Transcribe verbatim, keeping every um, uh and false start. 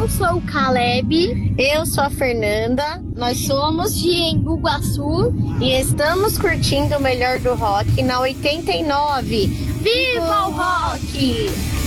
Eu sou o Caleb. Eu sou a Fernanda. Nós somos de Embu Guaçu e estamos curtindo o melhor do rock na oitenta e nove. Viva o rock!